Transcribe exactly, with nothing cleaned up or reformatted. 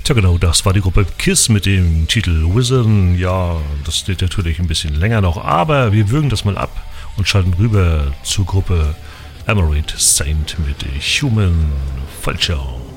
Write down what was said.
Tja genau, das war die Gruppe Kiss mit dem Titel Wizard. Ja, das steht natürlich ein bisschen länger noch, aber wir würgen das mal ab und schalten rüber zur Gruppe Emerald Saint mit Human Vulture.